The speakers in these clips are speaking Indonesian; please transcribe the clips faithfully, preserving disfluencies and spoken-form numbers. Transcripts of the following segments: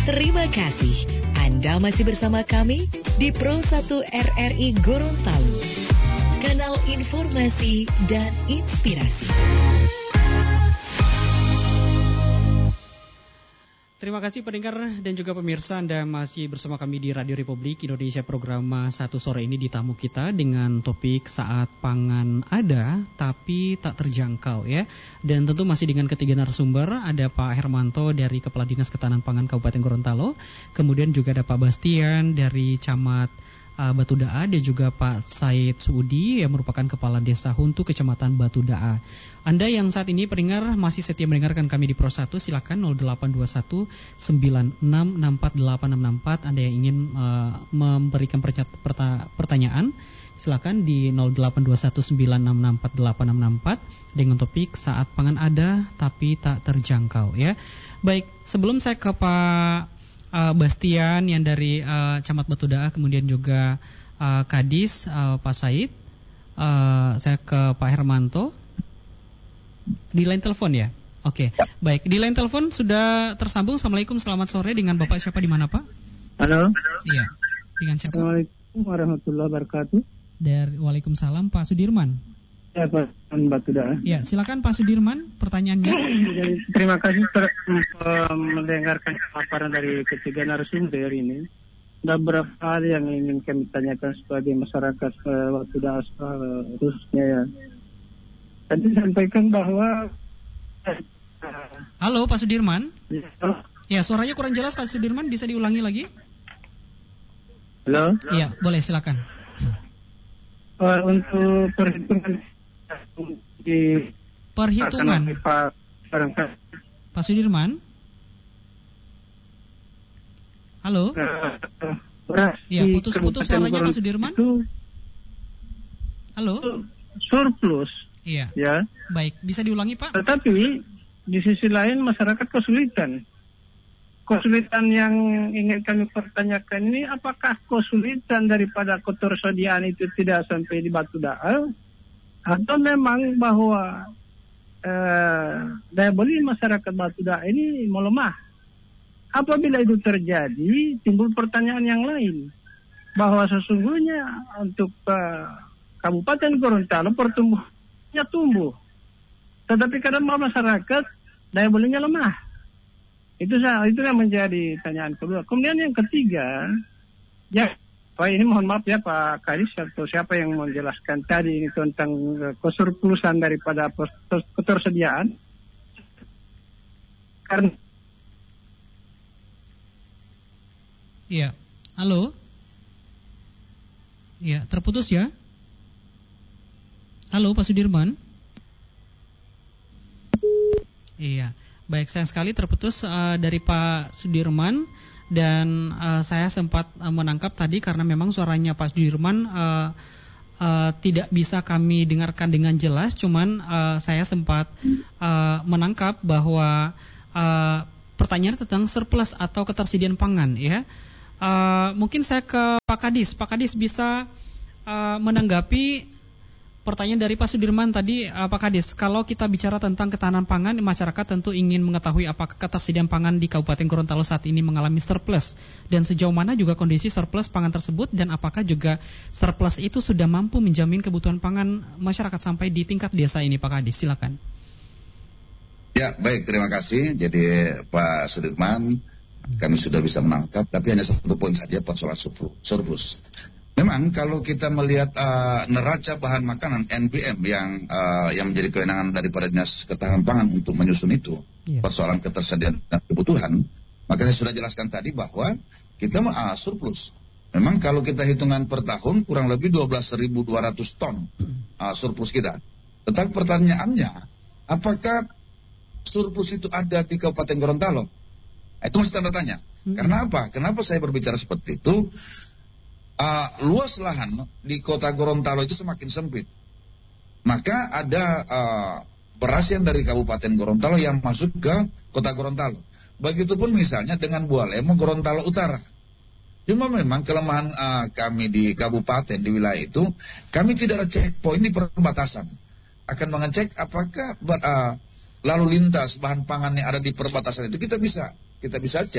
Terima kasih Anda masih bersama kami di Pro satu R R I Gorontalo, kanal informasi dan inspirasi. Terima kasih pendengar dan juga pemirsa, Anda masih bersama kami di Radio Republik Indonesia. Program Satu Sore ini di tamu kita dengan topik saat pangan ada tapi tak terjangkau ya. Dan tentu masih dengan ketiga narasumber, ada Pak Hermanto dari Kepala Dinas Ketahanan Pangan Kabupaten Gorontalo, kemudian juga ada Pak Bastian dari Camat uh, Batu Daa, dan juga Pak Said Suudi yang merupakan Kepala Desa Huntu Kecamatan Batu Daa. Anda yang saat ini pendengar masih setia mendengarkan kami di Pro satu, silakan nol delapan dua satu sembilan enam enam empat delapan enam empat. Anda yang ingin uh, memberikan pertanyaan, silakan di nol delapan dua satu sembilan enam enam empat delapan enam empat dengan topik saat pangan ada tapi tak terjangkau ya. Baik, sebelum saya ke Pak uh, Bastian yang dari uh, Camat Batu Daa, kemudian juga uh, Kadis uh, Pak Said, uh, saya ke Pak Hermanto. Di line telepon ya? Oke, okay. Baik. Di line telepon sudah tersambung. Assalamualaikum, selamat sore. Dengan Bapak siapa di mana, Pak? Halo. Iya. Dengan siapa? Assalamualaikum warahmatullahi wabarakatuh. Dari Waalaikumsalam, Pak Sudirman. Ya, Pak Batu Daa. Ya, silakan Pak Sudirman, pertanyaannya. Terima kasih telah uh, mendengarkan paparan dari ketiga narasumber ini. Ada beberapa hal yang ingin kami tanyakan sebagai masyarakat uh, Batu Daa uh, khususnya ya. Tadi sampaikan bahwa Halo Pak Sudirman. Ya, ya, suaranya kurang jelas Pak Sudirman, bisa diulangi lagi? Halo. Iya, boleh silakan. Uh, untuk perhitungan di perhitungan Pak Pak Sudirman. Halo. Iya, uh, putus-putus suaranya Pak Sudirman. Halo. Surplus. Iya. Ya. Baik, bisa diulangi Pak? Tetapi di sisi lain masyarakat kesulitan. Kesulitan yang ingin kami pertanyakan ini, apakah kesulitan daripada ketersediaan itu tidak sampai di Batu Daa, atau memang bahwa eh, daya beli masyarakat Batu Daa ini melemah? Apabila itu terjadi, timbul pertanyaan yang lain, bahwa sesungguhnya untuk eh, Kabupaten Gorontalo pertumbuhan nya tumbuh, tetapi kadang masyarakat daya belinya lemah. Itu itu yang menjadi pertanyaan kedua. Kemudian yang ketiga, ya Pak, ini mohon maaf ya Pak Kadis atau siapa yang menjelaskan tadi ini tentang kesurplusan daripada ketersediaan. Karena iya, halo, iya terputus ya. Halo Pak Sudirman. Iya, baik, sayang sekali terputus uh, dari Pak Sudirman. Dan uh, saya sempat uh, menangkap tadi karena memang suaranya Pak Sudirman uh, uh, tidak bisa kami dengarkan dengan jelas. Cuman uh, saya sempat uh, menangkap bahwa uh, pertanyaan tentang surplus atau ketersediaan pangan ya. Uh, mungkin saya ke Pak Kadis. Pak Kadis bisa uh, menanggapi pertanyaan dari Pak Sudirman tadi, Pak Kadis. Kalau kita bicara tentang ketahanan pangan, masyarakat tentu ingin mengetahui apakah ketersediaan pangan di Kabupaten Gorontalo saat ini mengalami surplus, dan sejauh mana juga kondisi surplus pangan tersebut, dan apakah juga surplus itu sudah mampu menjamin kebutuhan pangan masyarakat sampai di tingkat desa ini, Pak Kadis. Silakan. Ya, baik, terima kasih. Jadi Pak Sudirman, kami sudah bisa menangkap, tapi hanya satu poin saja persoalan surplus. Memang kalau kita melihat uh, neraca bahan makanan N B M yang uh, yang menjadi kewenangan daripada Dinas Ketahanan Pangan untuk menyusun itu, yeah. persoalan ketersediaan dan kebutuhan, maka saya sudah jelaskan tadi bahwa kita uh, surplus. Memang kalau kita hitungan per tahun kurang lebih dua belas ribu dua ratus ton uh, surplus kita. Tetapi pertanyaannya, apakah surplus itu ada di Kabupaten Gorontalo? Itu masih tanda tanya. Hmm. Karena apa? Kenapa saya berbicara seperti itu? Uh, luas lahan di kota Gorontalo itu semakin sempit. Maka ada uh, beras yang dari Kabupaten Gorontalo yang masuk ke kota Gorontalo. Begitupun misalnya dengan Bualemo, Gorontalo Utara. Cuma memang kelemahan uh, kami di kabupaten, di wilayah itu, kami tidak ada checkpoint di perbatasan. Akan mengecek apakah uh, lalu lintas bahan pangan yang ada di perbatasan itu kita bisa kita bisa cek.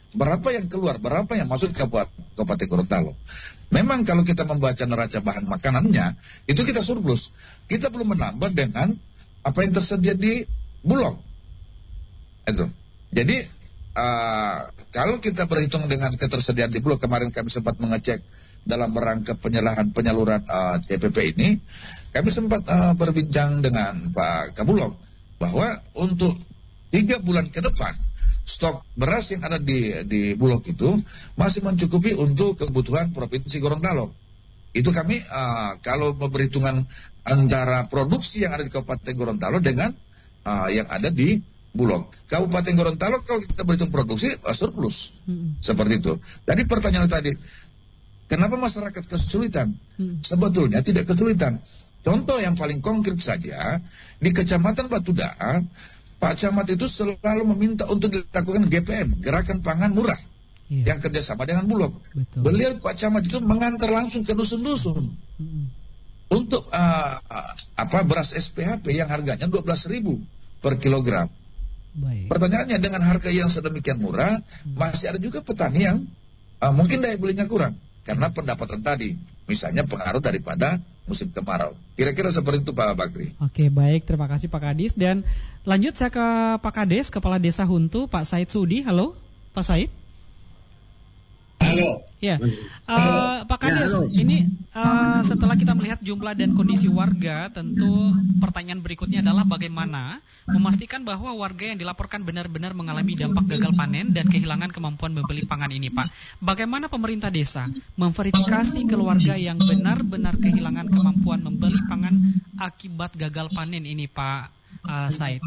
berapa yang keluar, berapa yang masuk ke Kabupaten Gorontalo. Memang kalau kita membaca neraca bahan makanannya, itu kita surplus. Kita belum menambah dengan apa yang tersedia di Bulog. Itu. Jadi uh, kalau kita berhitung dengan ketersediaan di Bulog, kemarin kami sempat mengecek dalam rangka penyerahan penyaluran uh, C P P ini, kami sempat uh, berbincang dengan Pak Kabulog bahwa untuk tiga bulan ke depan stok beras yang ada di di Bulog itu masih mencukupi untuk kebutuhan Provinsi Gorontalo. Itu kami uh, kalau memperhitungan antara produksi yang ada di Kabupaten Gorontalo dengan uh, yang ada di Bulog. Kabupaten Gorontalo kalau kita berhitung produksi uh, surplus. Hmm. Seperti itu. Jadi pertanyaan tadi, kenapa masyarakat kesulitan? Hmm. Sebetulnya tidak kesulitan. Contoh yang paling konkret saja, di Kecamatan Batudaa, Pak Camat itu selalu meminta untuk dilakukan G P M, Gerakan Pangan Murah, iya. yang kerjasama dengan Bulog. Betul. Beliau Pak Camat itu mengantar langsung ke dusun-dusun hmm. untuk uh, uh, apa beras S P H P yang harganya dua belas ribu per kilogram. Baik. Pertanyaannya, dengan harga yang sedemikian murah, hmm. masih ada juga petani yang uh, mungkin daya belinya kurang karena pendapatan tadi, misalnya pengaruh daripada musim kemarau. Kira-kira seperti itu Pak Bakri. Oke, baik, terima kasih Pak Kadis. Dan lanjut saya ke Pak Kades, Kepala Desa Huntu, Pak Said Sudi. Halo, Pak Said. Halo. Ya, uh, Pak Kades, ya, ini uh, setelah kita melihat jumlah dan kondisi warga, tentu pertanyaan berikutnya adalah bagaimana memastikan bahwa warga yang dilaporkan benar-benar mengalami dampak gagal panen dan kehilangan kemampuan membeli pangan ini, Pak. Bagaimana pemerintah desa memverifikasi keluarga yang benar-benar kehilangan kemampuan membeli pangan akibat gagal panen ini, Pak uh, Said?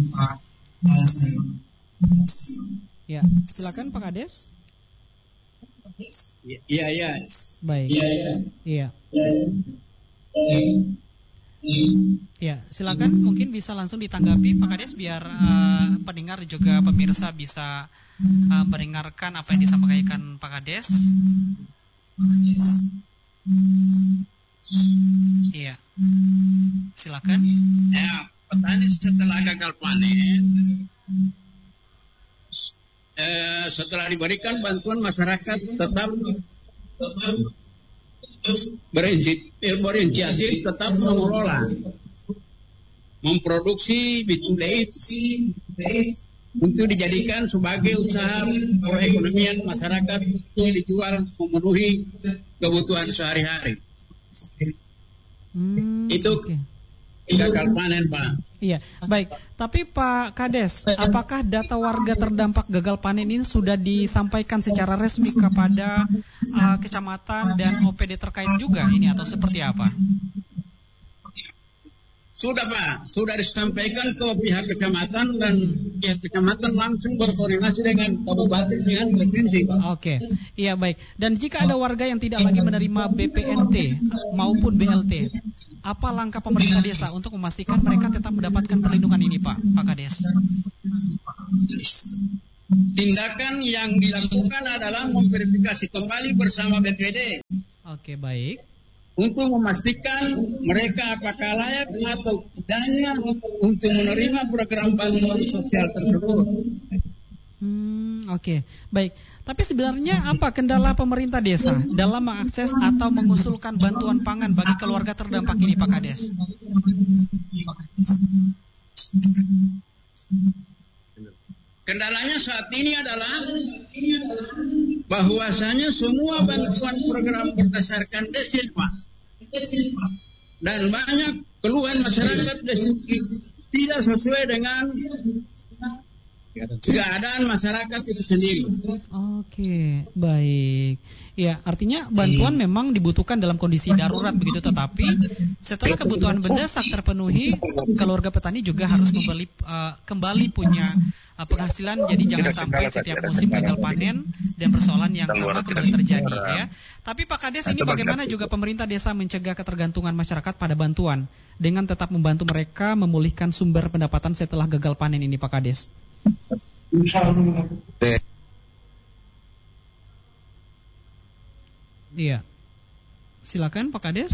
Ya, silakan Pak Kades. Iya, iya. Baik. Iya, iya. Iya. Ya, silakan mungkin bisa langsung ditanggapi Pak Kades biar uh, pendengar juga pemirsa bisa uh, mendengarkan apa yang disampaikan Pak Kades. Iya. Silakan. Ya, petani setelah gagal panen, Eh, setelah diberikan bantuan, masyarakat tetap tetap berinisiatif, tetap mengelola, memproduksi bitulet untuk dijadikan sebagai usaha perekonomian masyarakat untuk dijual memenuhi kebutuhan sehari-hari. Hmm, Itu okay. gagal panen, Pak. Iya, baik. Tapi Pak Kades, apakah data warga terdampak gagal panen ini sudah disampaikan secara resmi kepada uh, kecamatan dan O P D terkait juga ini atau seperti apa? Sudah Pak, sudah disampaikan ke pihak kecamatan dan pihak kecamatan langsung berkoordinasi dengan kabupaten dengan provinsi. Oke, iya baik. Dan jika ada warga yang tidak lagi menerima B P N T maupun B L T, apa langkah pemerintah desa untuk memastikan mereka tetap mendapatkan perlindungan ini, Pak, Pak Kades? Tindakan yang dilakukan adalah memverifikasi kembali bersama B P D. Oke, baik. Untuk memastikan mereka apakah layak atau tidaknya untuk menerima program bantuan sosial tersebut. Hmm, oke, okay. Baik. Tapi sebenarnya apa kendala pemerintah desa dalam mengakses atau mengusulkan bantuan pangan bagi keluarga terdampak ini, Pak Kades? Kendalanya saat ini adalah bahwasanya semua bantuan program berdasarkan desil, Pak. Dan banyak keluhan masyarakat desil tidak sesuai dengan keadaan masyarakat itu sendiri. Oke, baik. Ya, artinya bantuan memang dibutuhkan dalam kondisi darurat begitu, tetapi setelah kebutuhan mendesak terpenuhi, keluarga petani juga harus membeli uh, kembali punya uh, penghasilan. Jadi jangan sampai setiap musim gagal panen dan persoalan yang sama kembali terjadi, ya. Tapi Pak Kades, ini bagaimana juga pemerintah desa mencegah ketergantungan masyarakat pada bantuan dengan tetap membantu mereka memulihkan sumber pendapatan setelah gagal panen ini, Pak Kades? Iya, silakan Pak Kades.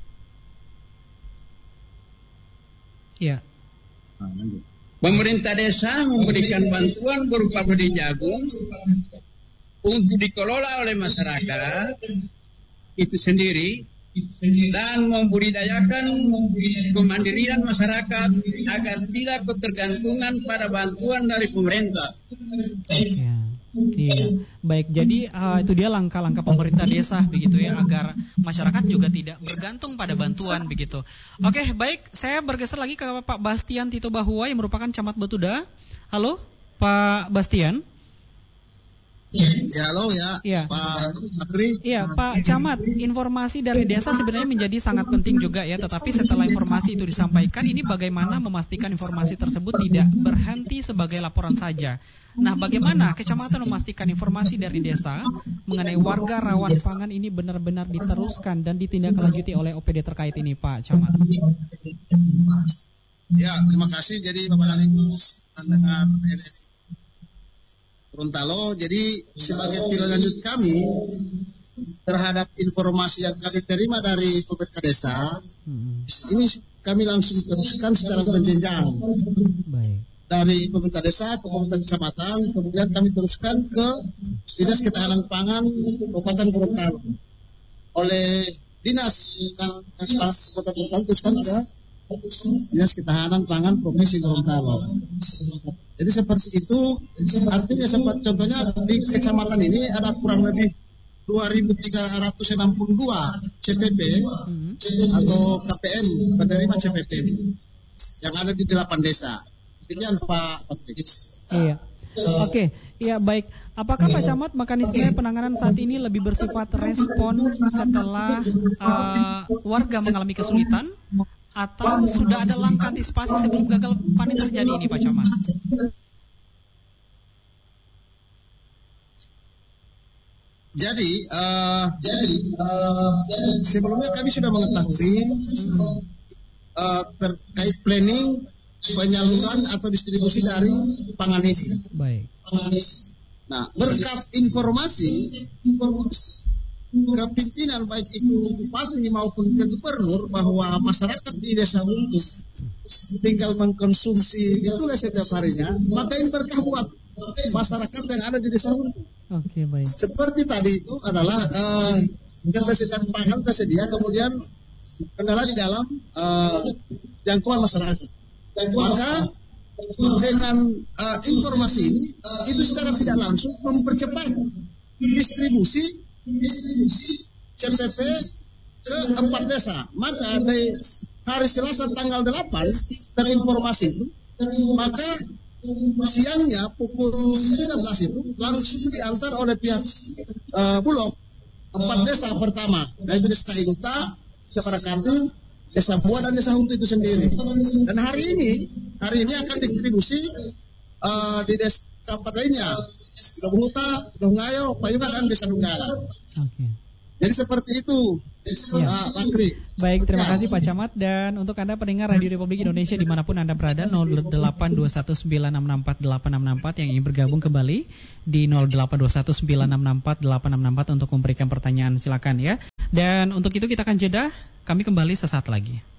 Iya. Pemerintah desa memberikan bantuan berupa benih jagung untuk dikelola oleh masyarakat itu sendiri dan membudidayakan kemandirian masyarakat agar tidak ketergantungan pada bantuan dari pemerintah. Oke. Iya, baik. Jadi uh, itu dia langkah-langkah pemerintah desa begitu ya, agar masyarakat juga tidak bergantung pada bantuan begitu. Oke, baik. Saya bergeser lagi ke Pak Bastian Tito Bahua yang merupakan Camat Batuda. Halo, Pak Bastian. Ya, halo ya, ya. Pak Sakri. Iya, Pak Camat, informasi dari desa sebenarnya menjadi sangat penting juga ya, tetapi setelah informasi itu disampaikan, ini bagaimana memastikan informasi tersebut tidak berhenti sebagai laporan saja. Nah, bagaimana kecamatan memastikan informasi dari desa mengenai warga rawan pangan ini benar-benar diteruskan dan ditindaklanjuti oleh O P D terkait ini, Pak Camat? Ya, terima kasih. Jadi Bapak Sekaligus pendengar Gorontalo, jadi sebagai tindak lanjut kami terhadap informasi yang kami terima dari pemerintah desa, hmm. ini kami langsung teruskan secara berjenjang. Baik. Dari pemerintah desa ke pemerintah kecamatan, kemudian kami teruskan ke Dinas Ketahanan Pangan Kabupaten Gorontalo. Oleh Dinas Kabupaten Gorontalo teruskan ke Dinas Ketahanan Pangan Provinsi Gorontalo. Jadi seperti itu, artinya sempat contohnya di kecamatan ini ada kurang lebih dua ribu tiga ratus enam puluh dua C P P hmm. atau K P M penerima C P P yang ada di delapan desa. Demikian Pak Patrik. Iya. Oke, iya baik. Apakah Pak Camat mekanisme penanganan saat ini lebih bersifat respon setelah uh, warga mengalami kesulitan? Atau sudah ada langkah antisipasi sebelum gagal panen terjadi ini, Pak Camat? Jadi, uh, jadi uh, sebelumnya kami sudah mengetahui hmm. uh, terkait planning penyaluran atau distribusi dari pangan ini. Baik. Nah, berkat informasi, informasi kepimpinan baik itu bupati maupun gubernur bahwa masyarakat di desa untuk tinggal mengkonsumsi itulah setiap harinya, maka ini berkah buat masyarakat yang ada di desa untuk. Oke, baik. Seperti tadi itu adalah uh, ketersediaan pangan tersedia, kemudian kendala di dalam uh, jangkauan masyarakat. Maka dengan uh, informasi ini uh, itu secara tidak langsung mempercepat distribusi distribusi C P P ke empat desa. Maka dari hari Selasa tanggal delapan terinformasi itu, maka siangnya pukul sembilan belas itu langsung diantar oleh pihak uh, Bulog empat desa pertama, yaitu Desa Iluta, Desa Parakanti, Desa Buah dan Desa Huntu itu sendiri. Dan hari ini hari ini akan distribusi uh, di desa empat lainnya, Dobuhuta, Dongayo, Payungan dan Desa Dunggala. Oke. Jadi seperti itu, ya. Pak Kri. Baik, terima kasih Pak Camat. Dan untuk Anda pendengar Radio Republik Indonesia dimanapun Anda berada, nol delapan dua satu sembilan enam enam empat delapan enam enam empat yang ingin bergabung kembali di nol delapan dua satu sembilan enam enam empat delapan enam enam empat untuk memberikan pertanyaan, silakan ya. Dan untuk itu kita akan jeda, kami kembali sesaat lagi.